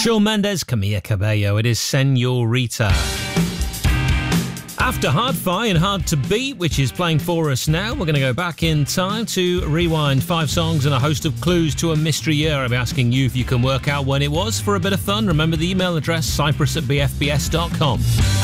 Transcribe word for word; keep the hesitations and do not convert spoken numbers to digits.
Shawn Mendes, Camila Cabello. It is Senorita. After Hard-Fi and Hard to Beat, which is playing for us now, we're going to go back in time to rewind five songs and a host of clues to a mystery year. I'll be asking you if you can work out when it was for a bit of fun. Remember the email address, cyprus at b f b s dot com.